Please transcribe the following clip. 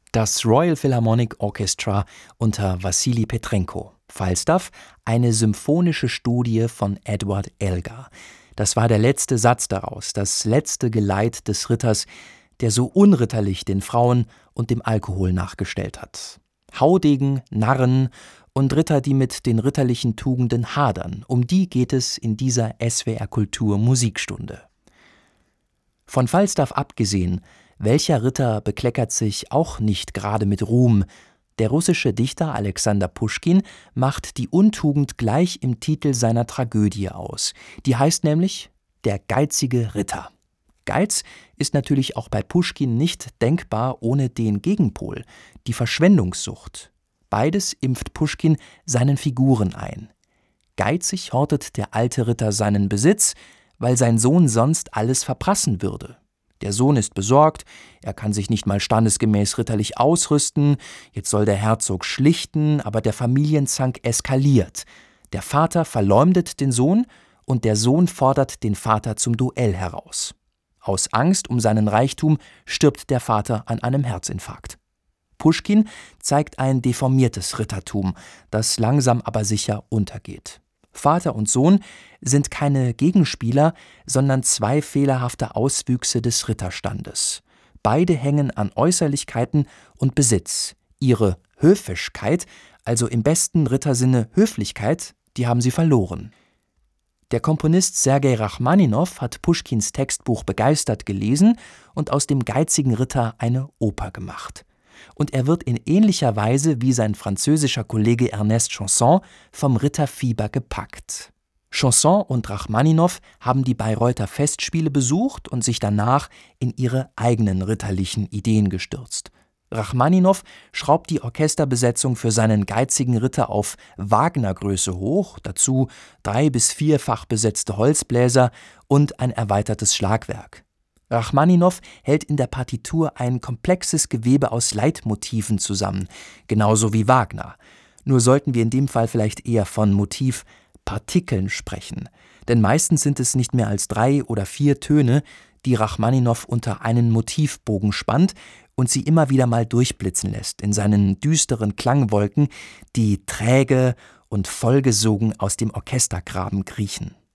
Das Royal Philharmonic Orchestra unter Wassili Petrenko. Falstaff, eine symphonische Studie von Edward Elgar. Das war der letzte Satz daraus, das letzte Geleit des Ritters, der so unritterlich den Frauen und dem Alkohol nachgestellt hat. Haudegen, Narren und Ritter, die mit den ritterlichen Tugenden hadern, um die geht es in dieser SWR Kultur Musikstunde. Von Falstaff abgesehen, welcher Ritter bekleckert sich auch nicht gerade mit Ruhm? Der russische Dichter Alexander Puschkin macht die Untugend gleich im Titel seiner Tragödie aus. Die heißt nämlich »Der geizige Ritter«. Geiz ist natürlich auch bei Puschkin nicht denkbar ohne den Gegenpol, die Verschwendungssucht. Beides impft Puschkin seinen Figuren ein. Geizig hortet der alte Ritter seinen Besitz, weil sein Sohn sonst alles verprassen würde. Der Sohn ist besorgt, er kann sich nicht mal standesgemäß ritterlich ausrüsten, jetzt soll der Herzog schlichten, aber der Familienzank eskaliert. Der Vater verleumdet den Sohn und der Sohn fordert den Vater zum Duell heraus. Aus Angst um seinen Reichtum stirbt der Vater an einem Herzinfarkt. Puschkin zeigt ein deformiertes Rittertum, das langsam aber sicher untergeht. Vater und Sohn sind keine Gegenspieler, sondern zwei fehlerhafte Auswüchse des Ritterstandes. Beide hängen an Äußerlichkeiten und Besitz. Ihre Höfischkeit, also im besten Rittersinne Höflichkeit, die haben sie verloren. Der Komponist Sergei Rachmaninow hat Puschkins Textbuch begeistert gelesen und aus dem geizigen Ritter eine Oper gemacht. Und er wird in ähnlicher Weise wie sein französischer Kollege Ernest Chausson vom Ritterfieber gepackt. Chausson und Rachmaninow haben die Bayreuther Festspiele besucht und sich danach in ihre eigenen ritterlichen Ideen gestürzt. Rachmaninow schraubt die Orchesterbesetzung für seinen geizigen Ritter auf Wagner-Größe hoch, dazu 3- bis 4-fach besetzte Holzbläser und ein erweitertes Schlagwerk. Rachmaninow hält in der Partitur ein komplexes Gewebe aus Leitmotiven zusammen, genauso wie Wagner. Nur sollten wir in dem Fall vielleicht eher von Motivpartikeln sprechen, denn meistens sind es nicht mehr als 3 oder 4 Töne, die Rachmaninow unter einen Motivbogen spannt und sie immer wieder mal durchblitzen lässt in seinen düsteren Klangwolken, die träge und vollgesogen aus dem Orchestergraben kriechen.